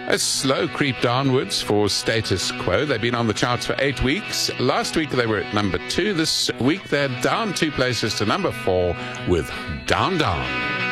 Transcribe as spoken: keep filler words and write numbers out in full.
A slow creep downwards for Status Quo. They've been on the charts for eight weeks. Last week they were at number two. This week they're down two places to number four with Down Down.